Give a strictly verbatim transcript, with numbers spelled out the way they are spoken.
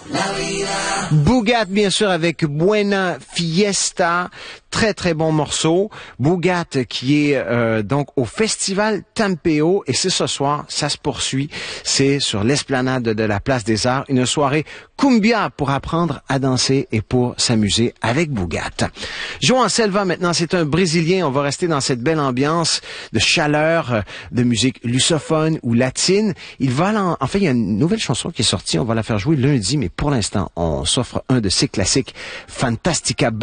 Boogat, bien sûr, avec Buena Fiesta. Très, très bon morceau. Boogat qui est euh, donc au Festival Tampeo. Et c'est ce soir, ça se poursuit. C'est sur l'esplanade de la Place des Arts. Une soirée cumbia pour apprendre à danser et pour s'amuser avec Boogat. João Selva, maintenant, c'est un Brésilien. On va rester dans cette belle ambiance de chaleur, de musique lusophone ou latine. Il va en... Enfin, il y a une nouvelle chanson qui est sortie. On va la faire jouer lundi, mais pour l'instant, on s'offre un de ses classiques, Fantastica